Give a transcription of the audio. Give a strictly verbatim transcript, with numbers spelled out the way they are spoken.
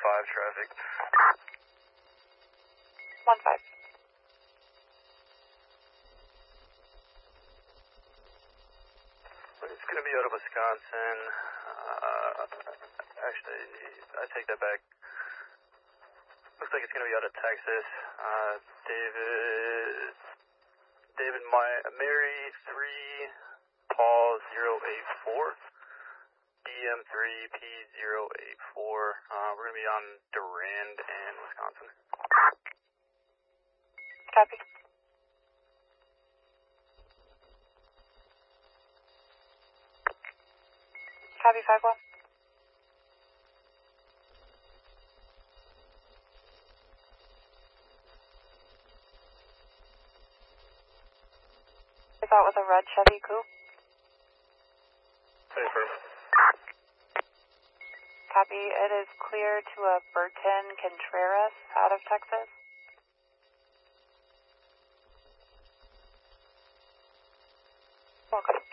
five traffic. one five. It's going to be out of Wisconsin. Uh, actually, I take that back. Looks like it's going to be out of Texas. Uh, David, David My, Mary three, Paul zero eight four, D M three P zero eight four. Uh, we're going to be on Durand and Wisconsin. Copy. Copy five one. Is that with a red Chevy coupe? Paper. Copy. It is clear to a Burton Contreras out of Texas. Welcome.